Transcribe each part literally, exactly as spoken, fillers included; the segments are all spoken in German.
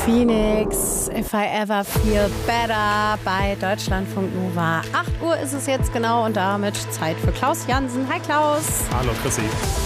Phoenix, If I Ever Feel Better bei Deutschlandfunk Nova. acht Uhr ist es jetzt genau und damit Zeit für Klaus Jansen. Hi Klaus. Hallo Chrissy.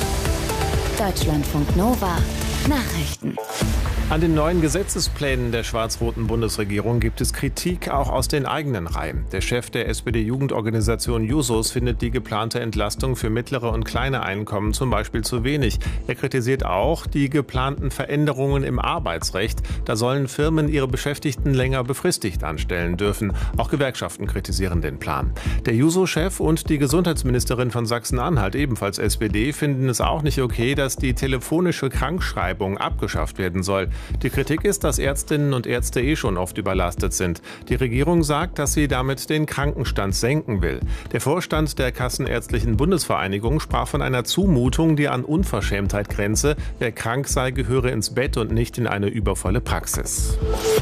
Deutschlandfunk Nova. Nachrichten. An den neuen Gesetzesplänen der schwarz-roten Bundesregierung gibt es Kritik auch aus den eigenen Reihen. Der Chef der S P D-Jugendorganisation Jusos findet die geplante Entlastung für mittlere und kleine Einkommen zum Beispiel zu wenig. Er kritisiert auch die geplanten Veränderungen im Arbeitsrecht. Da sollen Firmen ihre Beschäftigten länger befristigt anstellen dürfen. Auch Gewerkschaften kritisieren den Plan. Der Juso-Chef und die Gesundheitsministerin von Sachsen-Anhalt, ebenfalls S P D, finden es auch nicht okay, dass die telefonische Krankschreibung abgeschafft werden soll. Die Kritik ist, dass Ärztinnen und Ärzte eh schon oft überlastet sind. Die Regierung sagt, dass sie damit den Krankenstand senken will. Der Vorstand der Kassenärztlichen Bundesvereinigung sprach von einer Zumutung, die an Unverschämtheit grenze. Wer krank sei, gehöre ins Bett und nicht in eine übervolle Praxis.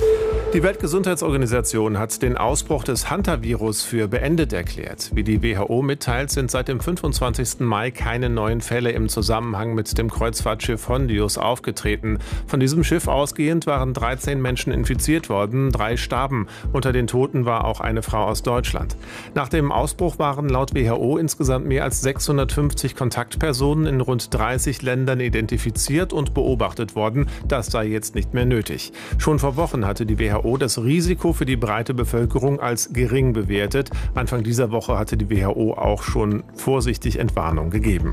Die Weltgesundheitsorganisation hat den Ausbruch des Hantavirus für beendet erklärt. Wie die W H O mitteilt, sind seit dem fünfundzwanzigsten Mai keine neuen Fälle im Zusammenhang mit dem Kreuzfahrtschiff Hondius aufgetreten. Von diesem Schiff ausgehend waren dreizehn Menschen infiziert worden, drei starben. Unter den Toten war auch eine Frau aus Deutschland. Nach dem Ausbruch waren laut W H O insgesamt mehr als sechshundertfünfzig Kontaktpersonen in rund dreißig Ländern identifiziert und beobachtet worden. Das sei jetzt nicht mehr nötig. Schon vor Wochen hatte die W H O das Risiko für die breite Bevölkerung als gering bewertet. Anfang dieser Woche hatte die W H O auch schon vorsichtig Entwarnung gegeben.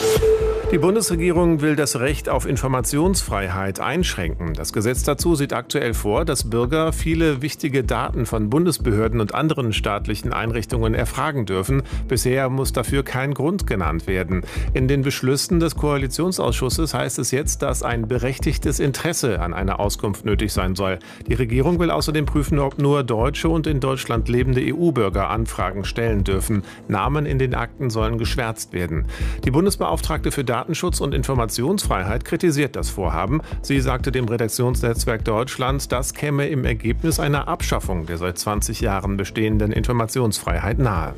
Die Bundesregierung will das Recht auf Informationsfreiheit einschränken. Das Gesetz dazu sieht aktuell vor, dass Bürger viele wichtige Daten von Bundesbehörden und anderen staatlichen Einrichtungen erfragen dürfen. Bisher muss dafür kein Grund genannt werden. In den Beschlüssen des Koalitionsausschusses heißt es jetzt, dass ein berechtigtes Interesse an einer Auskunft nötig sein soll. Die Regierung will außerdem prüfen, ob nur deutsche und in Deutschland lebende E U-Bürger Anfragen stellen dürfen. Namen in den Akten sollen geschwärzt werden. Die Bundesbeauftragte für Daten Datenschutz und Informationsfreiheit kritisiert das Vorhaben. Sie sagte dem Redaktionsnetzwerk Deutschland, das käme im Ergebnis einer Abschaffung der seit zwanzig Jahren bestehenden Informationsfreiheit nahe.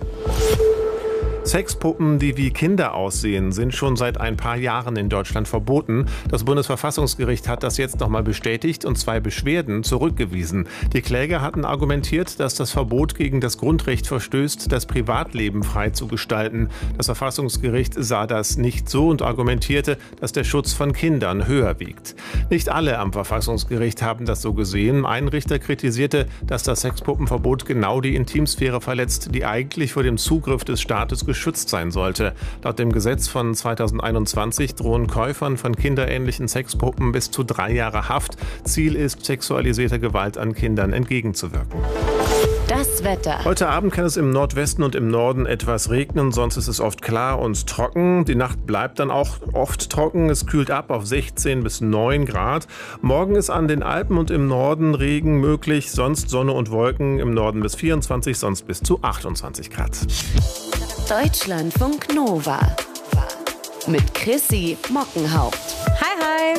Sexpuppen, die wie Kinder aussehen, sind schon seit ein paar Jahren in Deutschland verboten. Das Bundesverfassungsgericht hat das jetzt nochmal bestätigt und zwei Beschwerden zurückgewiesen. Die Kläger hatten argumentiert, dass das Verbot gegen das Grundrecht verstößt, das Privatleben frei zu gestalten. Das Verfassungsgericht sah das nicht so und argumentierte, dass der Schutz von Kindern höher wiegt. Nicht alle am Verfassungsgericht haben das so gesehen. Ein Richter kritisierte, dass das Sexpuppenverbot genau die Intimsphäre verletzt, die eigentlich vor dem Zugriff des Staates geschützt sein sollte. Laut dem Gesetz von zweitausendeinundzwanzig drohen Käufern von kinderähnlichen Sexpuppen bis zu drei Jahre Haft. Ziel ist, sexualisierter Gewalt an Kindern entgegenzuwirken. Das Wetter. Heute Abend kann es im Nordwesten und im Norden etwas regnen, sonst ist es oft klar und trocken. Die Nacht bleibt dann auch oft trocken. Es kühlt ab auf sechzehn bis neun Grad. Morgen ist an den Alpen und im Norden Regen möglich, sonst Sonne und Wolken, im Norden bis vierundzwanzig, sonst bis zu achtundzwanzig Grad. Deutschlandfunk Nova mit Chrissy Mockenhaupt. Hi, hi.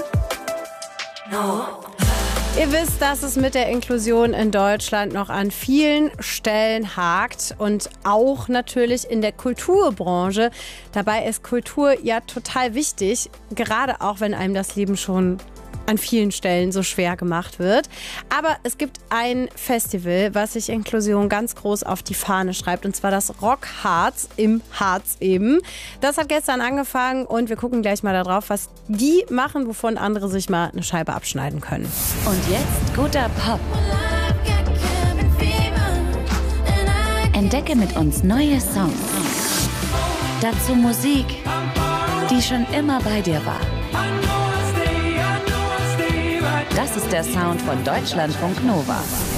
No. Ihr wisst, dass es mit der Inklusion in Deutschland noch an vielen Stellen hakt und auch natürlich in der Kulturbranche. Dabei ist Kultur ja total wichtig, gerade auch wenn einem das Leben schon an vielen Stellen so schwer gemacht wird. Aber es gibt ein Festival, was sich Inklusion ganz groß auf die Fahne schreibt, und zwar das Rockharz im Harz eben. Das hat gestern angefangen und wir gucken gleich mal darauf, was die machen, wovon andere sich mal eine Scheibe abschneiden können. Und jetzt guter Pop. Entdecke mit uns neue Songs. Dazu Musik, die schon immer bei dir war. Das ist der Sound von Deutschlandfunk Nova.